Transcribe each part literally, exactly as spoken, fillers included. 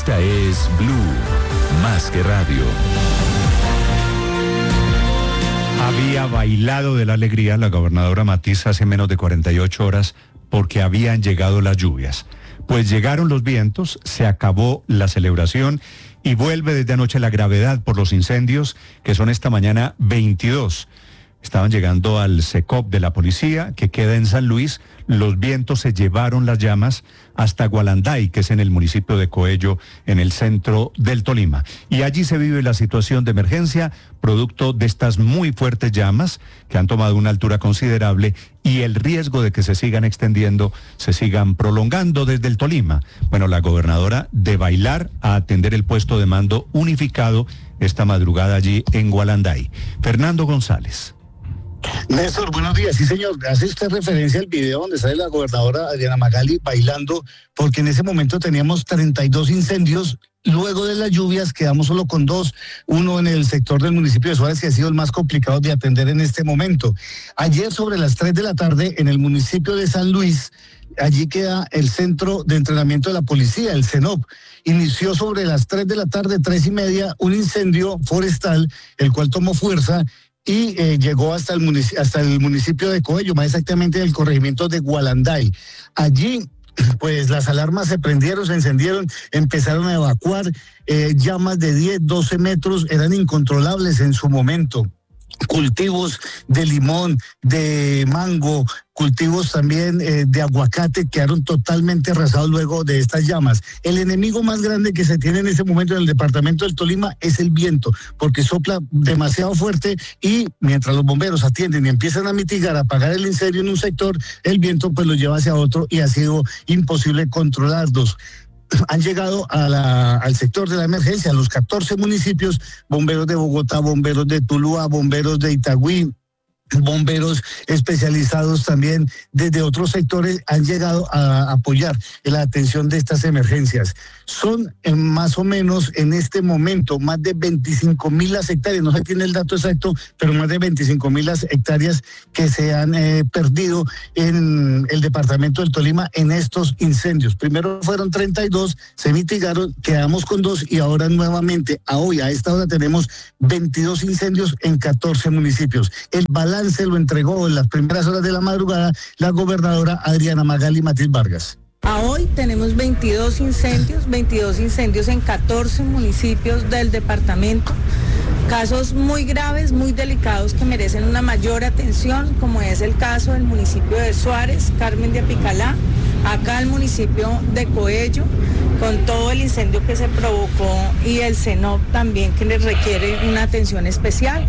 Esta es Blue, más que radio. Había bailado de la alegría la gobernadora Matiz hace menos de cuarenta y ocho horas porque habían llegado las lluvias. Pues llegaron los vientos, se acabó la celebración y vuelve desde anoche la gravedad por los incendios, que son esta mañana veintidós. Estaban llegando al SECOP de la policía, que queda en San Luis. Los vientos se llevaron las llamas hasta Gualanday, que es en el municipio de Coello, en el centro del Tolima. Y allí se vive la situación de emergencia, producto de estas muy fuertes llamas que han tomado una altura considerable y el riesgo de que se sigan extendiendo, se sigan prolongando desde el Tolima. Bueno, la gobernadora de bailar a atender el puesto de mando unificado esta madrugada allí en Gualanday. Fernando González. Néstor, buenos días. Sí, señor, hace usted referencia al video donde sale la gobernadora Adriana Magali bailando, porque en ese momento teníamos treinta y dos incendios. Luego de las lluvias quedamos solo con dos, uno en el sector del municipio de Suárez, que ha sido el más complicado de atender en este momento. Ayer sobre las tres de la tarde en el municipio de San Luis, allí queda el centro de entrenamiento de la policía, el CENOP. Inició sobre las tres de la tarde, tres y media, un incendio forestal, el cual tomó fuerza y eh, llegó hasta el, munic- hasta el municipio de Coello, más exactamente del corregimiento de Gualanday. Allí, pues las alarmas se prendieron, se encendieron, empezaron a evacuar, eh, llamas de diez, doce metros, eran incontrolables en su momento. Cultivos de limón, de mango, cultivos también eh, de aguacate quedaron totalmente arrasados luego de estas llamas. El enemigo más grande que se tiene en ese momento en el departamento del Tolima es el viento, porque sopla demasiado fuerte y mientras los bomberos atienden y empiezan a mitigar, a apagar el incendio en un sector, el viento pues lo lleva hacia otro y ha sido imposible controlarlos. Han llegado a la, al sector de la emergencia, a los catorce municipios, bomberos de Bogotá, bomberos de Tuluá, bomberos de Itagüí, bomberos especializados también desde otros sectores han llegado a apoyar en la atención de estas emergencias. Son eh, más o menos en este momento más de veinticinco mil las hectáreas, no se tiene el dato exacto, pero más de veinticinco mil las hectáreas que se han eh, perdido en el departamento del Tolima en estos incendios. Primero fueron treinta y dos, se mitigaron, quedamos con dos y ahora nuevamente, a hoy, a esta hora tenemos veintidós incendios en catorce municipios. El balance se lo entregó en las primeras horas de la madrugada la gobernadora Adriana Magali Matiz Vargas. A hoy tenemos veintidós incendios, veintidós incendios en catorce municipios del departamento, casos muy graves, muy delicados que merecen una mayor atención, como es el caso del municipio de Suárez, Carmen de Apicalá, acá el municipio de Coello, con todo el incendio que se provocó y el CENOP también que les requiere una atención especial.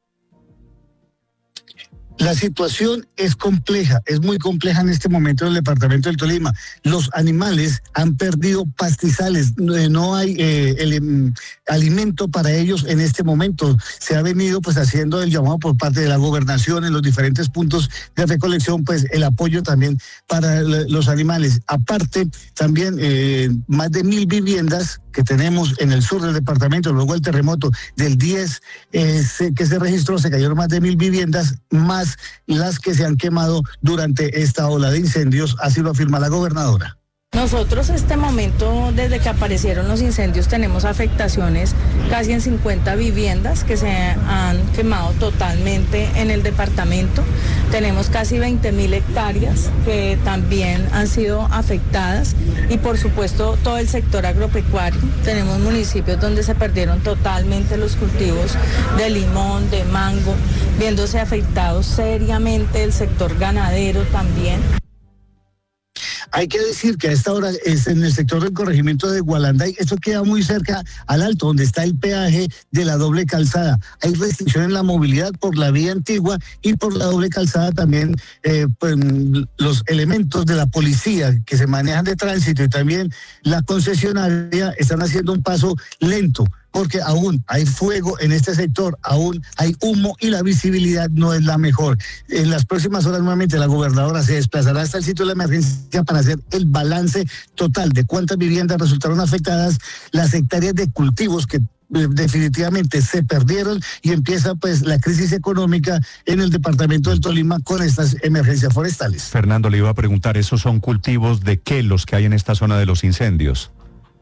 La situación es compleja, es muy compleja en este momento en el departamento del Tolima. Los animales han perdido pastizales, no hay eh, el, eh, alimento para ellos en este momento. Se ha venido pues haciendo el llamado por parte de la gobernación en los diferentes puntos de recolección, pues el apoyo también para los animales. Aparte, también eh, más de mil viviendas que tenemos en el sur del departamento, luego el terremoto del diez eh, se, que se registró, se cayeron más de mil viviendas, más las que se han quemado durante esta ola de incendios, así lo afirma la gobernadora. Nosotros este momento, desde que aparecieron los incendios, tenemos afectaciones casi en cincuenta viviendas que se han quemado totalmente en el departamento. Tenemos casi veinte mil hectáreas que también han sido afectadas y por supuesto todo el sector agropecuario. Tenemos municipios donde se perdieron totalmente los cultivos de limón, de mango, viéndose afectado seriamente el sector ganadero también. Hay que decir que a esta hora es en el sector del corregimiento de Gualanday, esto queda muy cerca al alto, donde está el peaje de la doble calzada. Hay restricción en la movilidad por la vía antigua y por la doble calzada también eh, pues, los elementos de la policía que se manejan de tránsito y también la concesionaria están haciendo un paso lento, porque aún hay fuego en este sector, aún hay humo y la visibilidad no es la mejor. En las próximas horas nuevamente la gobernadora se desplazará hasta el sitio de la emergencia para hacer el balance total de cuántas viviendas resultaron afectadas, las hectáreas de cultivos que definitivamente se perdieron y empieza pues la crisis económica en el departamento del Tolima con estas emergencias forestales. Fernando, le iba a preguntar, ¿esos son cultivos de qué los que hay en esta zona de los incendios?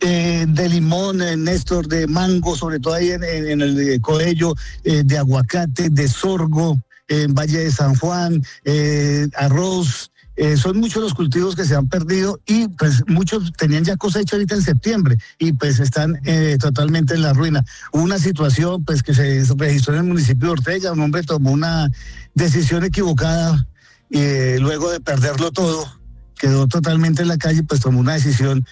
eh, de limón, eh, Néstor, de mango, sobre todo ahí en, en, en el de Coello, eh, de aguacate, de sorgo, eh, en Valle de San Juan, eh, arroz. Eh, son muchos los cultivos que se han perdido y pues muchos tenían ya cosecha ahorita en septiembre y pues están eh, totalmente en la ruina. Hubo una situación pues que se registró en el municipio de Ortega, un hombre tomó una decisión equivocada y eh, luego de perderlo todo, quedó totalmente en la calle, pues tomó una decisión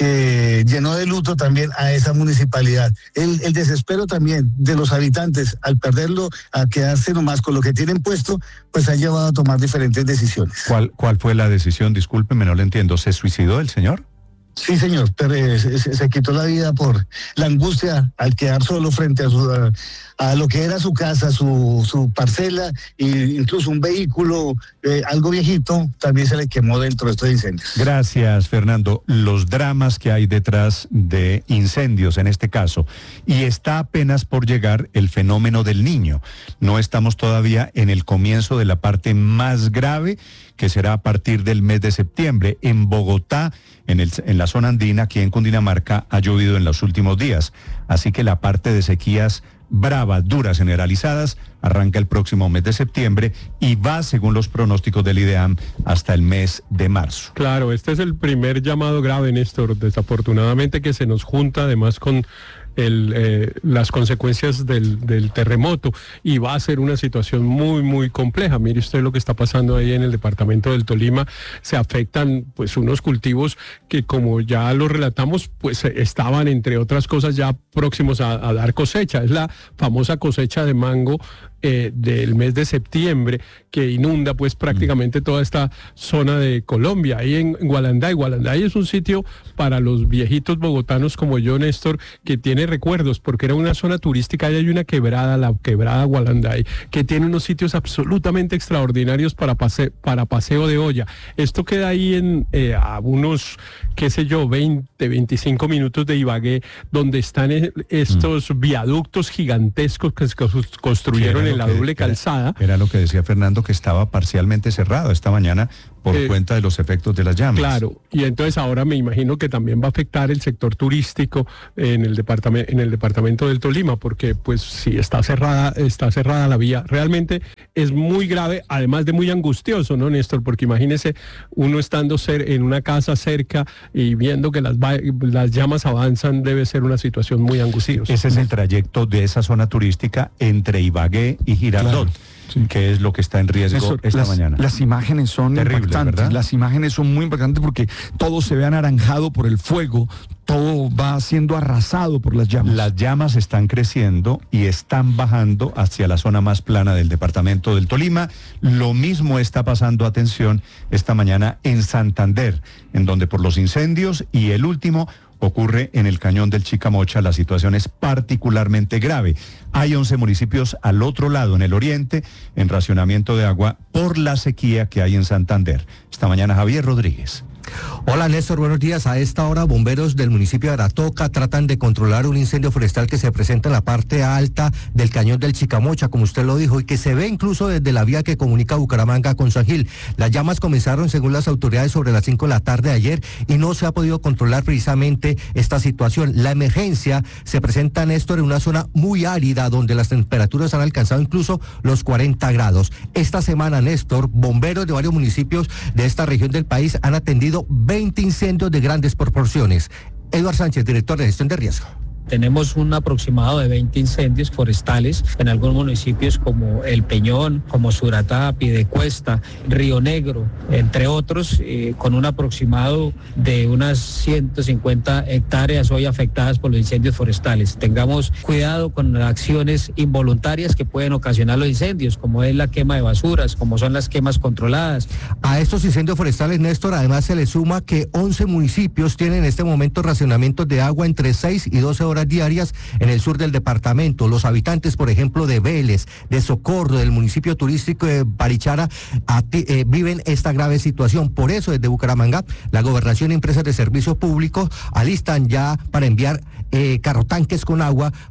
que llenó de luto también a esa municipalidad. El, el desespero también de los habitantes al perderlo, a quedarse nomás con lo que tienen puesto, pues ha llevado a tomar diferentes decisiones. ¿Cuál, cuál fue la decisión? Discúlpeme, no lo entiendo. ¿Se suicidó el señor? Sí, señor, pero eh, se, se quitó la vida por la angustia al quedar solo frente a, su, a, a lo que era su casa, su, su parcela, e incluso un vehículo, eh, algo viejito, también se le quemó dentro de estos incendios. Gracias, Fernando. Los dramas que hay detrás de incendios en este caso. Y está apenas por llegar el fenómeno del Niño. No estamos todavía en el comienzo de la parte más grave, que será a partir del mes de septiembre. En Bogotá, en, el, en la zona andina, aquí en Cundinamarca, ha llovido en los últimos días. Así que la parte de sequías bravas, duras, generalizadas, arranca el próximo mes de septiembre y va, según los pronósticos del IDEAM, hasta el mes de marzo. Claro, este es el primer llamado grave, Néstor, desafortunadamente, que se nos junta además con El, eh, las consecuencias del, del terremoto y va a ser una situación muy muy compleja. Mire usted lo que está pasando ahí en el departamento del Tolima. Se afectan pues unos cultivos que, como ya lo relatamos, pues estaban entre otras cosas ya próximos a, a dar cosecha. Es la famosa cosecha de mango eh, del mes de septiembre que inunda pues prácticamente toda esta zona de Colombia. Ahí en Gualanday. Gualanday es un sitio para los viejitos bogotanos como yo, Néstor, que tiene recuerdos, porque era una zona turística y hay una quebrada, la quebrada Gualanday, que tiene unos sitios absolutamente extraordinarios para, pase, para paseo de olla. Esto queda ahí en eh, a unos, qué sé yo, veinte, veinticinco minutos de Ibagué, donde están estos mm. viaductos gigantescos que se construyeron sí, en la que, doble calzada. Era, era lo que decía Fernando, que estaba parcialmente cerrado esta mañana por eh, cuenta de los efectos de las llamas. Claro, y entonces ahora me imagino que también va a afectar el sector turístico en el departamento, en el departamento del Tolima, porque pues si está cerrada, está cerrada la vía. Realmente es muy grave, además de muy angustioso, ¿no, Néstor? Porque imagínese uno estando cer- en una casa cerca y viendo que las, va- las llamas avanzan, debe ser una situación muy angustiosa. Sí, ese es el trayecto de esa zona turística entre Ibagué y Girardot. Claro. Sí. Que es lo que está en riesgo Eso, esta las, mañana. Las imágenes son Terrible, impactantes, ¿verdad? Las imágenes son muy impactantes porque todo se ve anaranjado por el fuego, todo va siendo arrasado por las llamas. Las llamas están creciendo y están bajando hacia la zona más plana del departamento del Tolima. Lo mismo está pasando, atención, esta mañana en Santander, en donde por los incendios y el último ocurre en el cañón del Chicamocha. La situación es particularmente grave. Hay once municipios al otro lado, en el oriente, en racionamiento de agua por la sequía que hay en Santander. Esta mañana Javier Rodríguez. Hola Néstor, buenos días. A esta hora bomberos del municipio de Aratoca tratan de controlar un incendio forestal que se presenta en la parte alta del cañón del Chicamocha, como usted lo dijo, y que se ve incluso desde la vía que comunica Bucaramanga con San Gil. Las llamas comenzaron, según las autoridades, sobre las cinco de la tarde de ayer y no se ha podido controlar precisamente esta situación. La emergencia se presenta, Néstor, en una zona muy árida donde las temperaturas han alcanzado incluso los cuarenta grados. Esta semana, Néstor, bomberos de varios municipios de esta región del país han atendido veinte incendios de grandes proporciones. Eduardo Sánchez, director de gestión de riesgo. Tenemos un aproximado de veinte incendios forestales en algunos municipios como El Peñón, como Suratá, Piedecuesta, Río Negro, entre otros, eh, con un aproximado de unas ciento cincuenta hectáreas hoy afectadas por los incendios forestales. Tengamos cuidado con las acciones involuntarias que pueden ocasionar los incendios, como es la quema de basuras, como son las quemas controladas. A estos incendios forestales, Néstor, además se le suma que once municipios tienen en este momento racionamientos de agua entre seis y doce horas diarias en el sur del departamento. Los habitantes, por ejemplo, de Vélez, de Socorro, del municipio turístico de Barichara, a ti, eh, viven esta grave situación. Por eso, desde Bucaramanga, la Gobernación y empresas de servicios públicos alistan ya para enviar eh, carrotanques con agua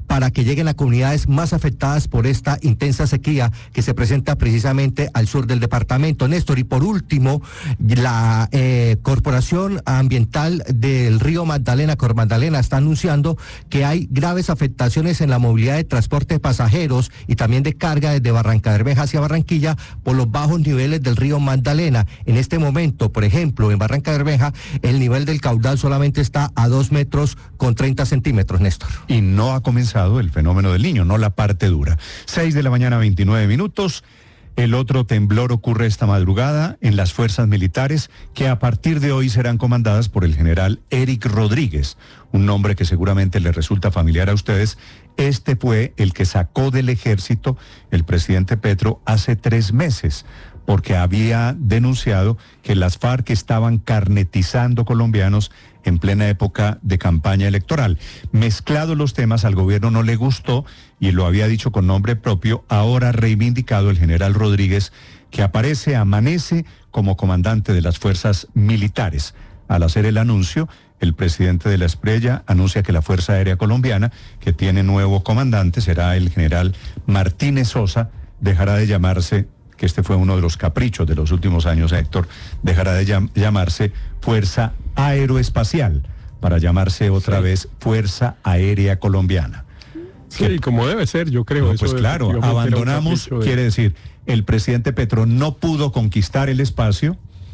para que lleguen a comunidades más afectadas por esta intensa sequía que se presenta precisamente al sur del departamento. Néstor, y por último, la eh, Corporación Ambiental del Río Magdalena, Cormagdalena, está anunciando que hay graves afectaciones en la movilidad de transporte de pasajeros y también de carga desde Barrancabermeja hacia Barranquilla por los bajos niveles del río Magdalena. En este momento, por ejemplo, en Barrancabermeja, el nivel del caudal solamente está a dos metros con treinta centímetros, Néstor. Y no ha comenzado el fenómeno del Niño, no la parte dura. seis de la mañana, veintinueve minutos. El otro temblor ocurre esta madrugada en las fuerzas militares que a partir de hoy serán comandadas por el general Eric Rodríguez, un nombre que seguramente le resulta familiar a ustedes. Este fue el que sacó del ejército el presidente Petro hace tres meses, porque había denunciado que las FARC estaban carnetizando colombianos en plena época de campaña electoral. Mezclados los temas, al gobierno no le gustó y lo había dicho con nombre propio. Ahora reivindicado el general Rodríguez, que aparece, amanece como comandante de las fuerzas militares. Al hacer el anuncio, el presidente de la Esprella anuncia que la Fuerza Aérea Colombiana, que tiene nuevo comandante, será el general Martínez Sosa, dejará de llamarse, que este fue uno de los caprichos de los últimos años, Héctor, dejará de llam- llamarse Fuerza Aeroespacial, para llamarse otra sí. vez Fuerza Aérea Colombiana. Sí, que, como debe ser, yo creo. No, eso pues claro, abandonamos, de... quiere decir, el presidente Petro no pudo conquistar el espacio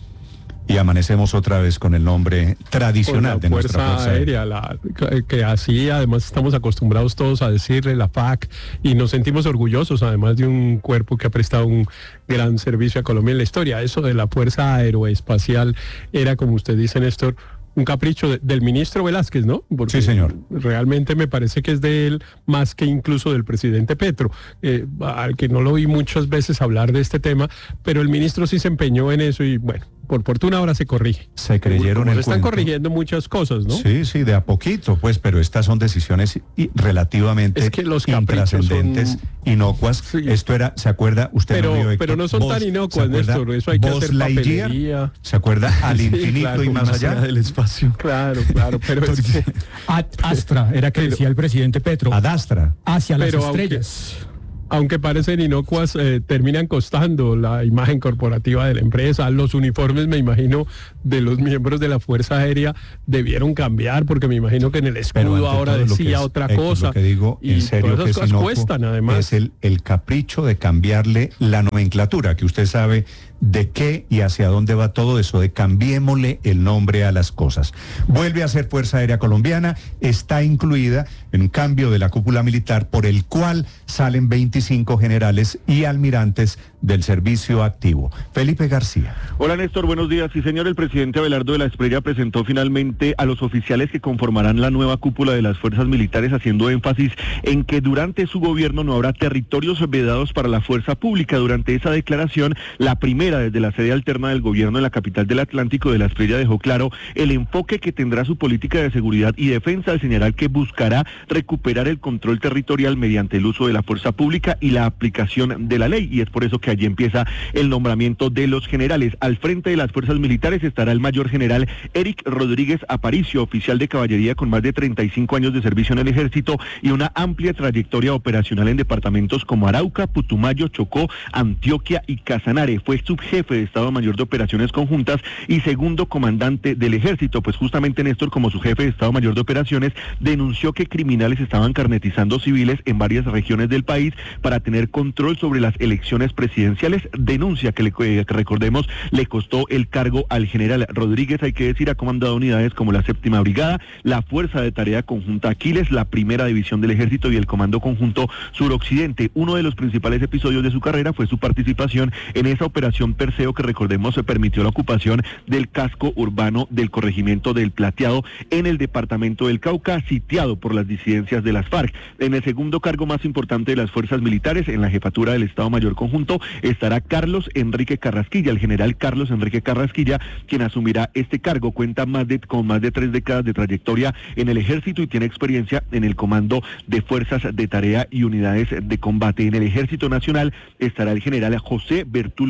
y amanecemos otra vez con el nombre tradicional de nuestra Fuerza Aérea. La, que así además estamos acostumbrados todos a decirle, la F A C, y nos sentimos orgullosos además de un cuerpo que ha prestado un gran servicio a Colombia en la historia. Eso de la Fuerza Aeroespacial era, como usted dice, Néstor, un capricho de, del ministro Velázquez, ¿no? Porque sí, señor. Realmente me parece que es de él más que incluso del presidente Petro, eh, al que no lo vi muchas veces hablar de este tema, pero el ministro sí se empeñó en eso y bueno, por fortuna ahora se corrige. Se creyeron el Se están cuento. corrigiendo muchas cosas, ¿no? Sí, sí, de a poquito, pues, pero estas son decisiones y relativamente es que los intrascendentes, son... inocuas. Sí. Esto era, ¿se acuerda? Usted pero, no vio, Héctor, pero no son vos, tan inocuas, Néstor, eso hay que Buzz hacer Lightyear, papelería. ¿se acuerda? Al sí, infinito claro, y más allá del espacio. Claro, claro, pero es que... Ad Astra, era que pero, decía el presidente Petro. Ad Astra. Hacia pero las estrellas. Aunque... Aunque parecen inocuas, eh, terminan costando la imagen corporativa de la empresa. Los uniformes, me imagino, de los miembros de la Fuerza Aérea debieron cambiar, porque me imagino que en el escudo ahora decía es, otra cosa. Lo que digo, y en serio, todas esas que cosas inocuo, cuestan, además. Es el, el capricho de cambiarle la nomenclatura, que usted sabe de qué y hacia dónde va todo eso, de cambiémosle el nombre a las cosas. Vuelve a ser Fuerza Aérea Colombiana, está incluida en un cambio de la cúpula militar por el cual salen veinticinco generales y almirantes del servicio activo. Felipe García. Hola Néstor, buenos días. Sí señor, el presidente Abelardo de la Esprella presentó finalmente a los oficiales que conformarán la nueva cúpula de las fuerzas militares, haciendo énfasis en que durante su gobierno no habrá territorios vedados para la fuerza pública. Durante esa declaración, la primera desde la sede alterna del gobierno en la capital del Atlántico, de la Esprella dejó claro el enfoque que tendrá su política de seguridad y defensa, al señalar que buscará recuperar el control territorial mediante el uso de la fuerza pública y la aplicación de la ley, y es por eso que allí empieza el nombramiento de los generales. Al frente de las fuerzas militares estará el mayor general Eric Rodríguez Aparicio, oficial de caballería con más de treinta y cinco años de servicio en el ejército y una amplia trayectoria operacional en departamentos como Arauca, Putumayo, Chocó, Antioquia y Casanare. Fue subjefe de Estado Mayor de Operaciones Conjuntas y segundo comandante del ejército. Pues justamente Néstor, como su jefe de Estado Mayor de Operaciones, denunció que criminales estaban carnetizando civiles en varias regiones del país para tener control sobre las elecciones presidenciales. Denuncia que, le, que recordemos le costó el cargo al general Rodríguez. Hay que decir, ha comandado unidades como la séptima brigada, la Fuerza de Tarea Conjunta Aquiles, la primera división del ejército y el Comando Conjunto Suroccidente. Uno de los principales episodios de su carrera fue su participación en esa operación Perseo, que recordemos se permitió la ocupación del casco urbano del corregimiento del Plateado en el departamento del Cauca, sitiado por las disidencias de las FARC. En el segundo cargo más importante de las fuerzas militares, en la jefatura del Estado Mayor Conjunto, estará Carlos Enrique Carrasquilla, el general Carlos Enrique Carrasquilla, quien asumirá este cargo. Cuenta más de, con más de tres décadas de trayectoria en el ejército y tiene experiencia en el comando de fuerzas de tarea y unidades de combate. En el Ejército Nacional estará el general José Bertulfo Soto,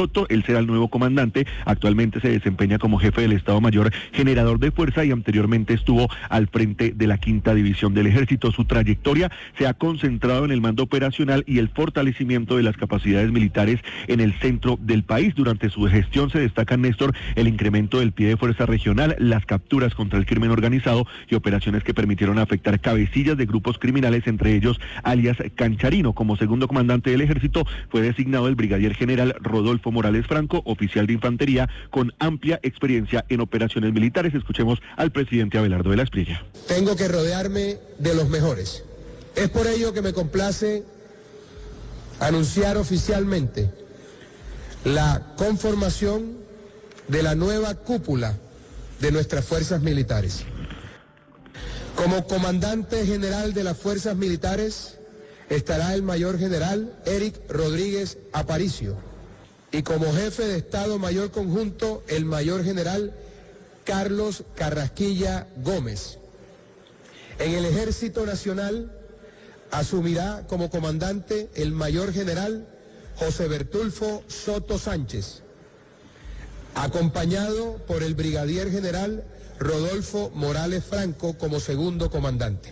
Soto, él será el nuevo comandante, actualmente se desempeña como jefe del Estado Mayor Generador de Fuerza y anteriormente estuvo al frente de la quinta división del Ejército. Su trayectoria se ha concentrado en el mando operacional y el fortalecimiento de las capacidades militares en el centro del país. Durante su gestión se destaca, Néstor, el incremento del pie de fuerza regional, las capturas contra el crimen organizado y operaciones que permitieron afectar cabecillas de grupos criminales, entre ellos alias Cancharino. Como segundo comandante del Ejército fue designado el brigadier general Rodolfo Morales Franco, oficial de infantería con amplia experiencia en operaciones militares. Escuchemos al presidente Abelardo de la Espriella. Tengo que rodearme de los mejores. Es por ello que me complace anunciar oficialmente la conformación de la nueva cúpula de nuestras fuerzas militares. Como comandante general de las fuerzas militares estará el mayor general Eric Rodríguez Aparicio y como jefe de Estado Mayor Conjunto el mayor general Carlos Carrasquilla Gómez. En el Ejército Nacional asumirá como comandante el mayor general José Bertulfo Soto Sánchez, acompañado por el brigadier general Rodolfo Morales Franco como segundo comandante.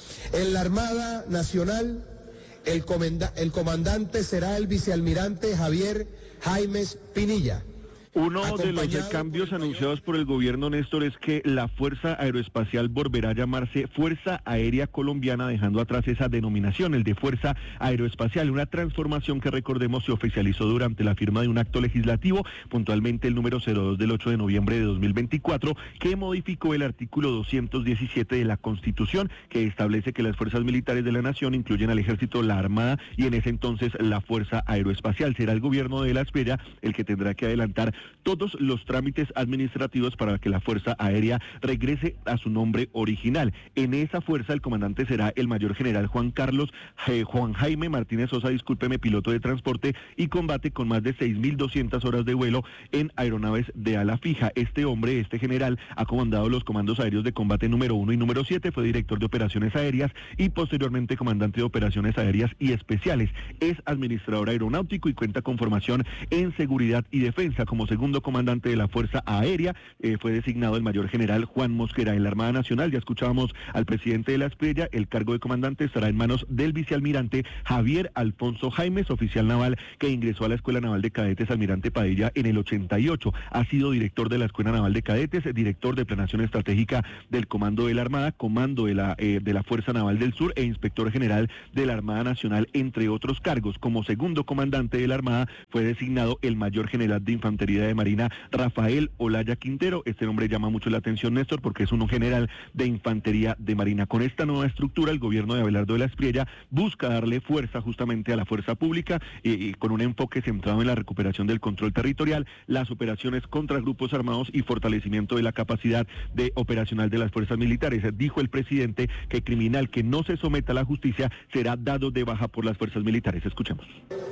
En la Armada Nacional, el, comenda- el comandante será el vicealmirante Javier Jaimes Pinilla. Uno de los cambios anunciados por el gobierno, Néstor, es que la Fuerza Aeroespacial volverá a llamarse Fuerza Aérea Colombiana, dejando atrás esa denominación, el de Fuerza Aeroespacial, una transformación que, recordemos, se oficializó durante la firma de un acto legislativo, puntualmente el número cero dos del ocho de noviembre de dos mil veinticuatro, que modificó el artículo doscientos diecisiete de la Constitución, que establece que las fuerzas militares de la nación incluyen al Ejército, la Armada y en ese entonces la Fuerza Aeroespacial. Será el gobierno de la Espriella el que tendrá que adelantar todos los trámites administrativos para que la Fuerza Aérea regrese a su nombre original. En esa fuerza el comandante será el mayor general Juan Carlos, eh, Juan Jaime Martínez Sosa, discúlpeme, piloto de transporte y combate con más de seis mil doscientas horas de vuelo en aeronaves de ala fija. Este hombre, este general, ha comandado los comandos aéreos de combate número uno y número siete, fue director de operaciones aéreas y posteriormente comandante de operaciones aéreas y especiales. Es administrador aeronáutico y cuenta con formación en seguridad y defensa. Como segundo comandante de la Fuerza Aérea eh, fue designado el mayor general Juan Mosquera. En la Armada Nacional ya escuchábamos al presidente de la Espriella, el cargo de comandante estará en manos del vicealmirante Javier Alfonso Jaimes, oficial naval que ingresó a la Escuela Naval de Cadetes Almirante Padilla en el ochenta y ocho. Ha sido director de la Escuela Naval de Cadetes, director de Planeación Estratégica del Comando de la Armada, comando de la, eh, de la Fuerza Naval del Sur e inspector general de la Armada Nacional, entre otros cargos. Como segundo comandante de la Armada fue designado el mayor general de Infantería de Marina Rafael Olaya Quintero. Este nombre llama mucho la atención, Néstor, porque es un general de Infantería de Marina. Con esta nueva estructura, el gobierno de Abelardo de la Espriella busca darle fuerza justamente a la fuerza pública eh, y con un enfoque centrado en la recuperación del control territorial, las operaciones contra grupos armados y fortalecimiento de la capacidad de operacional de las fuerzas militares. Dijo el presidente que criminal que no se someta a la justicia será dado de baja por las fuerzas militares. Escuchemos.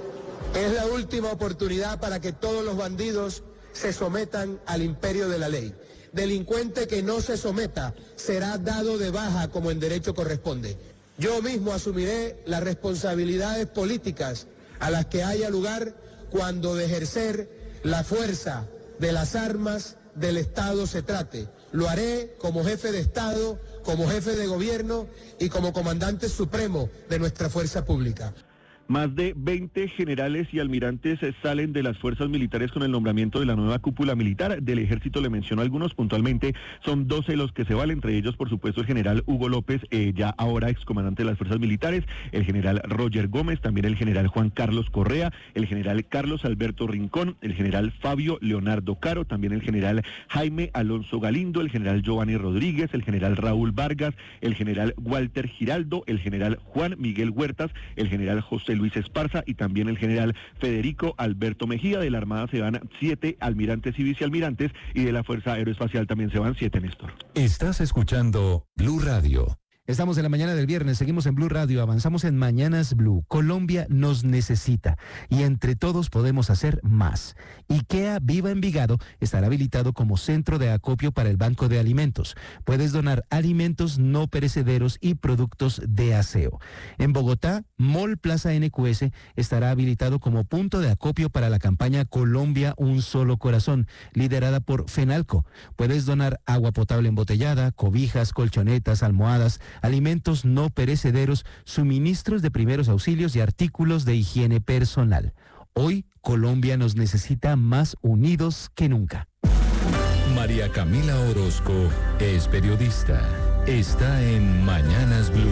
Es la última oportunidad para que todos los bandidos se sometan al imperio de la ley. Delincuente que no se someta será dado de baja como en derecho corresponde. Yo mismo asumiré las responsabilidades políticas a las que haya lugar cuando de ejercer la fuerza de las armas del Estado se trate. Lo haré como jefe de Estado, como jefe de gobierno y como comandante supremo de nuestra fuerza pública. Más de veinte generales y almirantes salen de las fuerzas militares con el nombramiento de la nueva cúpula militar. Del Ejército le menciono algunos puntualmente, son doce los que se van, entre ellos por supuesto el general Hugo López, eh, ya ahora excomandante de las fuerzas militares, el general Roger Gómez, también el general Juan Carlos Correa, el general Carlos Alberto Rincón, el general Fabio Leonardo Caro, también el general Jaime Alonso Galindo, el general Giovanni Rodríguez, el general Raúl Vargas, el general Walter Giraldo, el general Juan Miguel Huertas, el general José Luis Esparza y también el general Federico Alberto Mejía. De la Armada se van siete almirantes y vicealmirantes y de la Fuerza Aeroespacial también se van siete, Néstor. Estás escuchando Blue Radio. Estamos en la mañana del viernes, seguimos en Blue Radio, avanzamos en Mañanas Blue. Colombia nos necesita y entre todos podemos hacer más. IKEA Viva Envigado estará habilitado como centro de acopio para el Banco de Alimentos. Puedes donar alimentos no perecederos y productos de aseo. En Bogotá, Mall Plaza N Q S estará habilitado como punto de acopio para la campaña Colombia Un Solo Corazón, liderada por FENALCO. Puedes donar agua potable embotellada, cobijas, colchonetas, almohadas, alimentos no perecederos, suministros de primeros auxilios y artículos de higiene personal. Hoy, Colombia nos necesita más unidos que nunca. María Camila Orozco es periodista. Está en Mañanas Blue.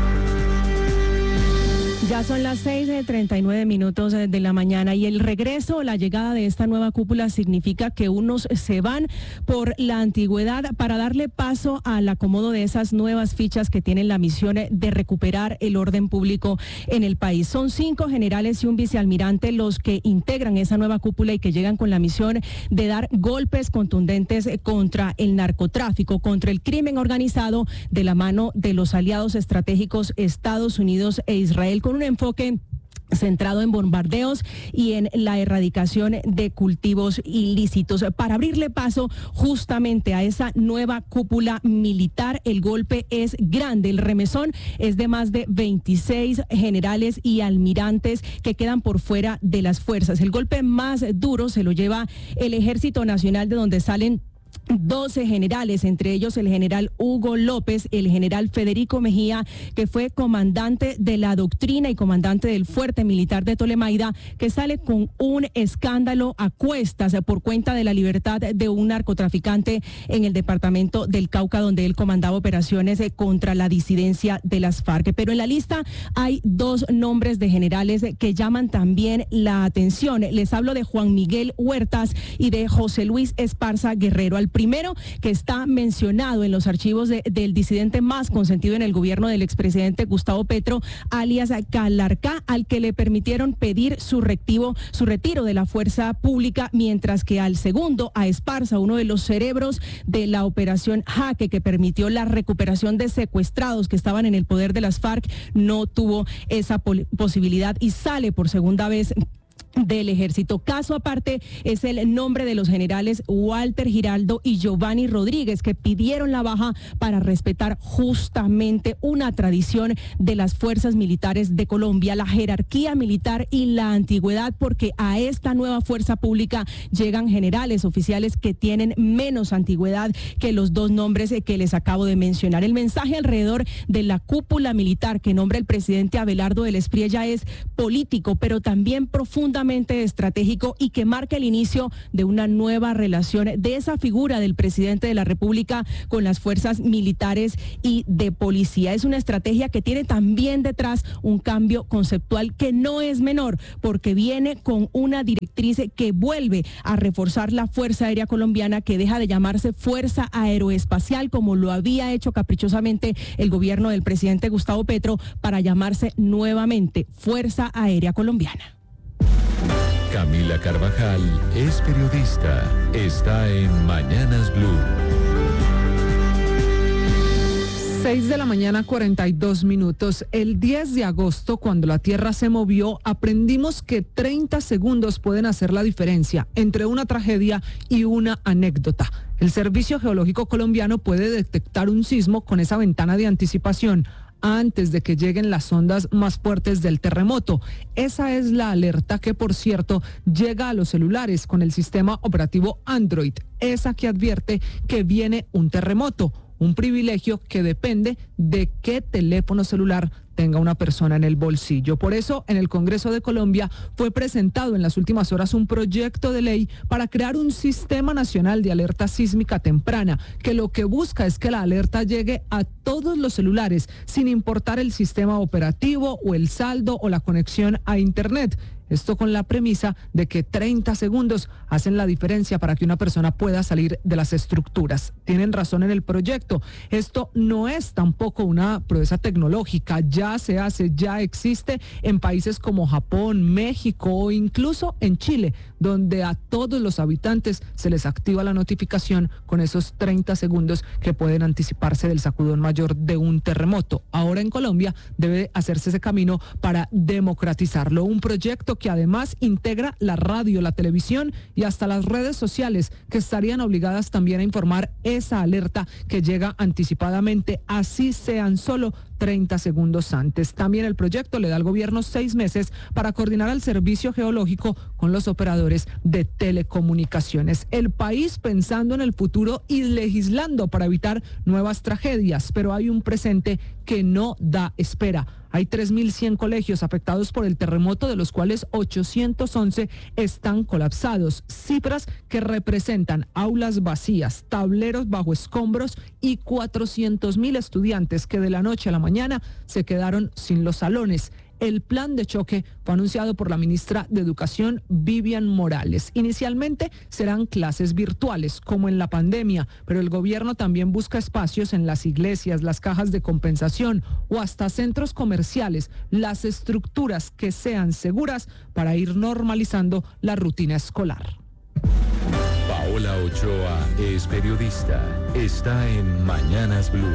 Ya son las seis de treinta y nueve minutos de la mañana y el regreso o la llegada de esta nueva cúpula significa que unos se van por la antigüedad para darle paso al acomodo de esas nuevas fichas que tienen la misión de recuperar el orden público en el país. Son cinco generales y un vicealmirante los que integran esa nueva cúpula y que llegan con la misión de dar golpes contundentes contra el narcotráfico, contra el crimen organizado de la mano de los aliados estratégicos Estados Unidos e Israel, con un enfoque centrado en bombardeos y en la erradicación de cultivos ilícitos. Para abrirle paso justamente a esa nueva cúpula militar, el golpe es grande. El remesón es de más de veintiséis generales y almirantes que quedan por fuera de las fuerzas. El golpe más duro se lo lleva el Ejército Nacional, de donde salen doce generales, entre ellos el general Hugo López, el general Federico Mejía, que fue comandante de la doctrina y comandante del fuerte militar de Tolemaida, que sale con un escándalo a cuestas por cuenta de la libertad de un narcotraficante en el departamento del Cauca, donde él comandaba operaciones contra la disidencia de las FARC. Pero en la lista hay dos nombres de generales que llaman también la atención. Les hablo de Juan Miguel Huertas y de José Luis Esparza Guerrero. Al primero, que está mencionado en los archivos de, del disidente más consentido en el gobierno del expresidente Gustavo Petro, alias Calarcá, al que le permitieron pedir su retiro, su retiro de la fuerza pública, mientras que al segundo, a Esparza, uno de los cerebros de la operación Jaque, que permitió la recuperación de secuestrados que estaban en el poder de las FARC, no tuvo esa posibilidad y sale por segunda vez del ejército. Caso aparte es el nombre de los generales Walter Giraldo y Giovanni Rodríguez, que pidieron la baja para respetar justamente una tradición de las fuerzas militares de Colombia, la jerarquía militar y la antigüedad, porque a esta nueva fuerza pública llegan generales oficiales que tienen menos antigüedad que los dos nombres que les acabo de mencionar. El mensaje alrededor de la cúpula militar que nombra el presidente Abelardo del Espriella es político, pero también profundamente estratégico, y que marca el inicio de una nueva relación de esa figura del presidente de la República con las fuerzas militares y de policía. Es una estrategia que tiene también detrás un cambio conceptual que no es menor, porque viene con una directriz que vuelve a reforzar la Fuerza Aérea Colombiana, que deja de llamarse Fuerza Aeroespacial, como lo había hecho caprichosamente el gobierno del presidente Gustavo Petro, para llamarse nuevamente Fuerza Aérea Colombiana. Camila Carvajal es periodista. Está en Mañanas Blue. seis de la mañana, cuarenta y dos minutos. El diez de agosto, cuando la Tierra se movió, aprendimos que treinta segundos pueden hacer la diferencia entre una tragedia y una anécdota. El Servicio Geológico Colombiano puede detectar un sismo con esa ventana de anticipación antes de que lleguen las ondas más fuertes del terremoto. Esa es la alerta que, por cierto, llega a los celulares con el sistema operativo Android, esa que advierte que viene un terremoto, un privilegio que depende de qué teléfono celular tenga una persona en el bolsillo. Por eso, en el Congreso de Colombia fue presentado en las últimas horas un proyecto de ley para crear un sistema nacional de alerta sísmica temprana, que lo que busca es que la alerta llegue a todos los celulares, sin importar el sistema operativo o el saldo o la conexión a Internet. Esto con la premisa de que treinta segundos hacen la diferencia para que una persona pueda salir de las estructuras. Tienen razón en el proyecto. Esto no es tampoco una proeza tecnológica. Ya se hace, ya existe en países como Japón, México o incluso en Chile, donde a todos los habitantes se les activa la notificación con esos treinta segundos que pueden anticiparse del sacudón mayor de un terremoto. Ahora en Colombia debe hacerse ese camino para democratizarlo. Un proyecto que además integra la radio, la televisión y hasta las redes sociales, que estarían obligadas también a informar esa alerta que llega anticipadamente, así sean solo treinta segundos antes. También el proyecto le da al gobierno seis meses para coordinar el servicio geológico con los operadores de telecomunicaciones. El país pensando en el futuro y legislando para evitar nuevas tragedias, pero hay un presente que no da espera. Hay tres mil cien colegios afectados por el terremoto, de los cuales ochocientos once están colapsados. Cifras que representan aulas vacías, tableros bajo escombros y cuatrocientos mil estudiantes que de la noche a la mañana se quedaron sin los salones. El plan de choque fue anunciado por la ministra de Educación, Vivian Morales. Inicialmente serán clases virtuales, como en la pandemia, pero el gobierno también busca espacios en las iglesias, las cajas de compensación o hasta centros comerciales, las estructuras que sean seguras para ir normalizando la rutina escolar. Paola Ochoa es periodista. Está en Mañanas Blue.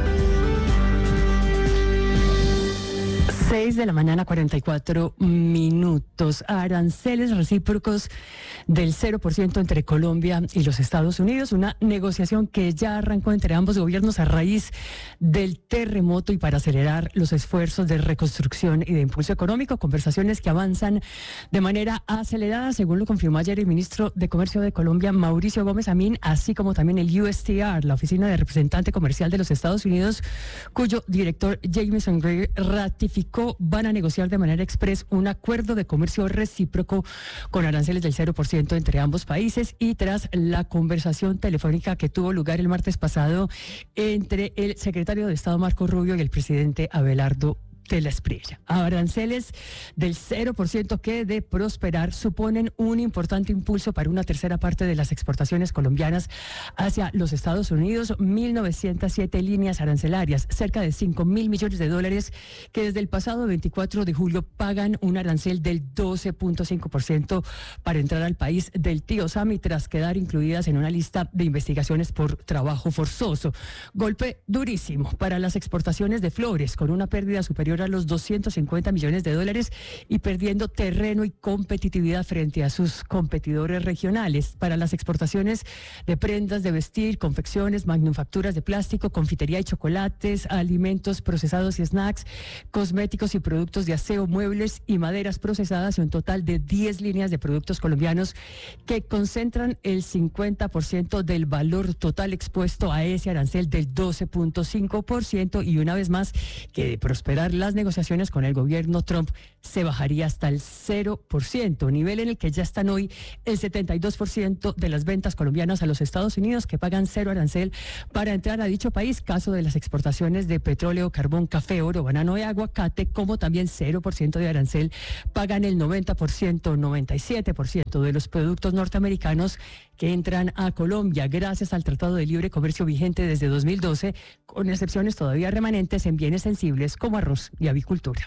seis de la mañana, cuarenta y cuatro minutos. Aranceles recíprocos del cero por ciento entre Colombia y los Estados Unidos. Una negociación que ya arrancó entre ambos gobiernos a raíz del terremoto y para acelerar los esfuerzos de reconstrucción y de impulso económico. Conversaciones que avanzan de manera acelerada, según lo confirmó ayer el ministro de Comercio de Colombia, Mauricio Gómez Amín, así como también el U S T R, la Oficina de Representante Comercial de los Estados Unidos, cuyo director Jameson Greer ratificó van a negociar de manera express un acuerdo de comercio recíproco con aranceles del cero por ciento entre ambos países, y tras la conversación telefónica que tuvo lugar el martes pasado entre el secretario de Estado Marco Rubio y el presidente Abelardo de la Espriella. Aranceles del cero por ciento que, de prosperar, suponen un importante impulso para una tercera parte de las exportaciones colombianas hacia los Estados Unidos. mil novecientas siete líneas arancelarias, cerca de cinco mil millones de dólares, que desde el pasado veinticuatro de julio pagan un arancel del doce punto cinco por ciento para entrar al país del tío Sam, y tras quedar incluidas en una lista de investigaciones por trabajo forzoso. Golpe durísimo para las exportaciones de flores, con una pérdida superior a los doscientos cincuenta millones de dólares y perdiendo terreno y competitividad frente a sus competidores regionales. Para las exportaciones de prendas de vestir, confecciones, manufacturas de plástico, confitería y chocolates, alimentos procesados y snacks, cosméticos y productos de aseo, muebles y maderas procesadas, y un total de diez líneas de productos colombianos que concentran el cincuenta por ciento del valor total expuesto a ese arancel del doce punto cinco por ciento, y una vez más, que de prosperar las negociaciones con el gobierno Trump se bajaría hasta el cero por ciento, nivel en el que ya están hoy el setenta y dos por ciento de las ventas colombianas a los Estados Unidos, que pagan cero arancel para entrar a dicho país. Caso de las exportaciones de petróleo, carbón, café, oro, banano y aguacate, como también cero por ciento de arancel pagan el noventa por ciento, noventa y siete por ciento de los productos norteamericanos que entran a Colombia gracias al Tratado de Libre Comercio vigente desde dos mil doce, con excepciones todavía remanentes en bienes sensibles como arroz y avicultura.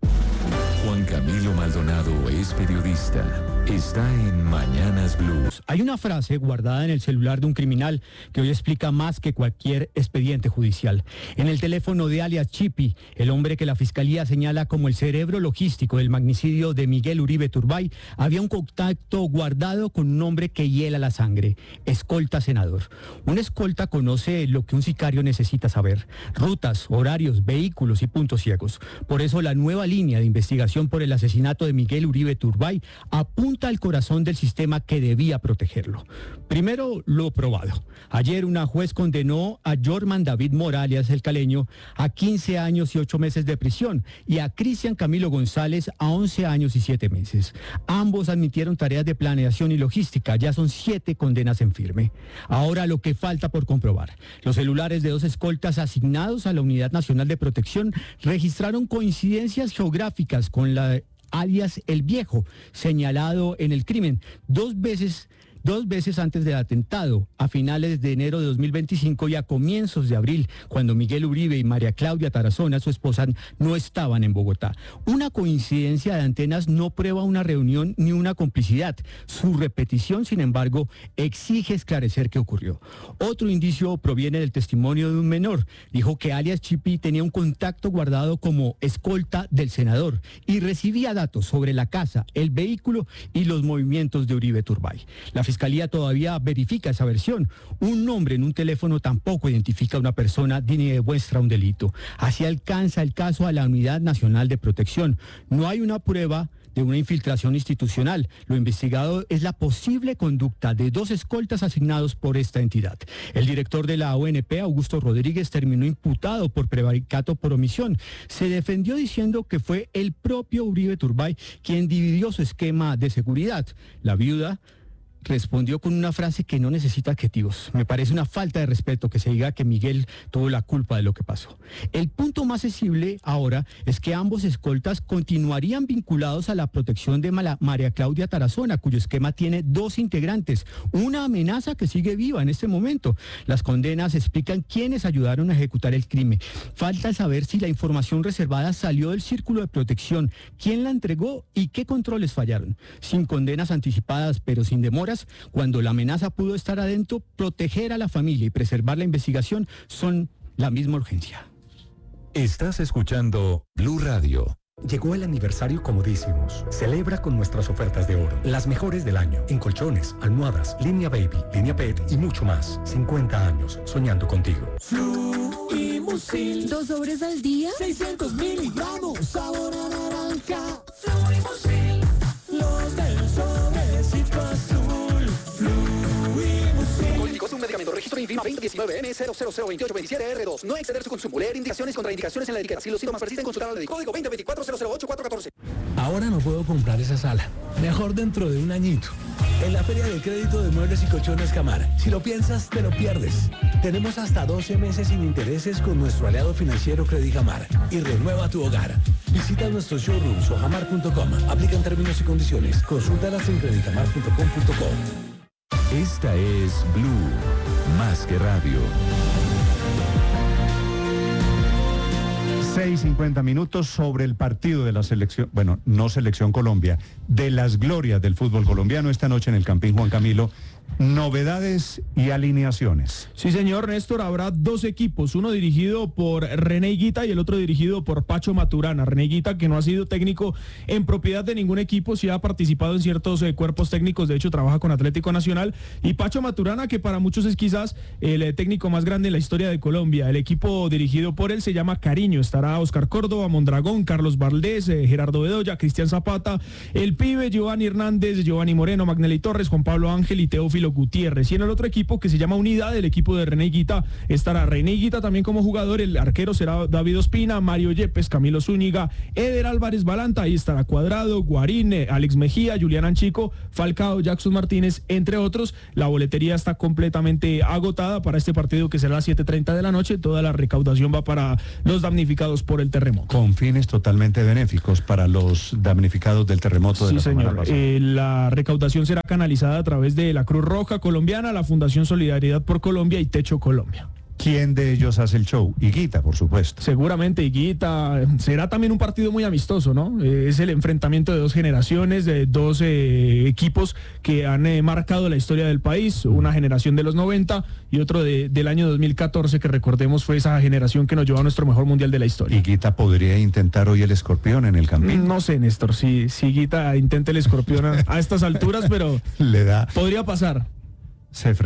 Juan Camilo Maldonado es periodista. Está en Mañanas Blue. Hay una frase guardada en el celular de un criminal que hoy explica más que cualquier expediente judicial. En el teléfono de alias Chipi, el hombre que la fiscalía señala como el cerebro logístico del magnicidio de Miguel Uribe Turbay, había un contacto guardado con un hombre que hiela la sangre: escolta senador. Un escolta conoce lo que un sicario necesita saber: rutas, horarios, vehículos y puntos ciegos. Por eso la nueva línea de investigación por el asesinato de Miguel Uribe Turbay apunta al corazón del sistema que debía protegerlo. Primero, lo probado. Ayer una juez condenó a Jorman David Morales, el caleño, a quince años y ocho meses de prisión, y a Cristian Camilo González a once años y siete meses. Ambos admitieron tareas de planeación y logística. Ya son siete condenas en firme. Ahora lo que falta por comprobar: los celulares de dos escoltas asignados a la Unidad Nacional de Protección registraron coincidencias geográficas con la alias El Viejo, señalado en el crimen dos veces dos veces antes del atentado, a finales de enero de dos mil veinticinco y a comienzos de abril, cuando Miguel Uribe y María Claudia Tarazona, su esposa, no estaban en Bogotá. Una coincidencia de antenas no prueba una reunión ni una complicidad. Su repetición, sin embargo, exige esclarecer qué ocurrió. Otro indicio proviene del testimonio de un menor. Dijo que alias Chipi tenía un contacto guardado como escolta del senador y recibía datos sobre la casa, el vehículo y los movimientos de Uribe Turbay. La Fiscalía todavía verifica esa versión. Un nombre en un teléfono tampoco identifica a una persona ni demuestra un delito. Así alcanza el caso a la Unidad Nacional de Protección. No hay una prueba de una infiltración institucional. Lo investigado es la posible conducta de dos escoltas asignados por esta entidad. El director de la O N P, Augusto Rodríguez, terminó imputado por prevaricato por omisión. Se defendió diciendo que fue el propio Uribe Turbay quien dividió su esquema de seguridad. La viuda respondió con una frase que no necesita adjetivos. Me parece una falta de respeto que se diga que Miguel tuvo la culpa de lo que pasó. El punto más sensible ahora es que ambos escoltas continuarían vinculados a la protección de Mala- María Claudia Tarazona, cuyo esquema tiene dos integrantes, una amenaza que sigue viva en este momento. Las condenas explican quiénes ayudaron a ejecutar el crimen. Falta saber si la información reservada salió del círculo de protección, quién la entregó y qué controles fallaron. Sin condenas anticipadas, pero sin demoras, cuando la amenaza pudo estar adentro, proteger a la familia y preservar la investigación son la misma urgencia. Estás escuchando Blue Radio. Llegó el aniversario Comodísimos. Celebra con nuestras ofertas de oro, las mejores del año, en colchones, almohadas, línea baby, línea pet y mucho más. cincuenta años soñando contigo. Fluimusil. Dos sobres al día. seiscientos miligramos. Sabor a naranja. Fluimusil. Los del sobrecito azul. Fluimusil. Políticos, un medicamento. Registro INVIMA veinte diecinueve M cero cero cero veintiocho veintisiete R dos. No exceder su consumo. Leer indicaciones, contraindicaciones en la etiqueta. Si los síntomas persisten, consultar al médico. Código veinte veinticuatro cero cero ocho cuatro catorce. Ahora no puedo comprar esa sala. Mejor dentro de un añito. En la Feria de Crédito de Muebles y Colchones Camar. Si lo piensas, te lo pierdes. Tenemos hasta doce meses sin intereses con nuestro aliado financiero Credicamar. Y renueva tu hogar. Visita nuestros showrooms o jamar punto com. Aplican términos y condiciones. Consúltalas en credicamar punto com punto co. Esta es Blue, más que radio. seis cincuenta minutos sobre el partido de la selección, bueno, no selección Colombia, de las glorias del fútbol colombiano esta noche en el Campín Juan Camilo. Novedades y alineaciones. Sí, señor Néstor, habrá dos equipos, uno dirigido por René Higuita y el otro dirigido por Pacho Maturana. René Higuita, que no ha sido técnico en propiedad de ningún equipo, sí ha participado en ciertos eh, cuerpos técnicos, de hecho trabaja con Atlético Nacional, y Pacho Maturana, que para muchos es quizás el eh, técnico más grande en la historia de Colombia. El equipo dirigido por él se llama Cariño, estará Oscar Córdoba, Mondragón, Carlos Valdés, eh, Gerardo Bedoya, Cristian Zapata, el Pibe, Giovanni Hernández, Giovanni Moreno, Magnelli Torres, Juan Pablo Ángel y Teófilo Gutiérrez. Y en el otro equipo, que se llama Unidad, el equipo de René Higuita, estará René Higuita también como jugador, el arquero será David Ospina, Mario Yepes, Camilo Zúñiga, Eder Álvarez Balanta, ahí estará Cuadrado, Guarín, Alex Mejía, Julián Anchico, Falcao, Jackson Martínez, entre otros. La boletería está completamente agotada para este partido, que será a las siete treinta de la noche. Toda la recaudación va para los damnificados por el terremoto. Con fines totalmente benéficos para los damnificados del terremoto de sí, la semana señor. pasada. Eh, la recaudación será canalizada a través de la Cruz Roja Colombiana, la Fundación Solidaridad por Colombia y Techo Colombia. ¿Quién de ellos hace el show? Higuita, por supuesto. Seguramente Higuita. Será también un partido muy amistoso, ¿no? Eh, es el enfrentamiento de dos generaciones, de dos eh, equipos que han eh, marcado la historia del país. Una generación de los noventa y otro de, del año dos mil catorce, que recordemos fue esa generación que nos llevó a nuestro mejor mundial de la historia. ¿Higuita podría intentar hoy el escorpión en el Campín? No sé, Néstor, si, si Higuita intenta el escorpión a, a estas alturas, pero le da. Podría pasar. Se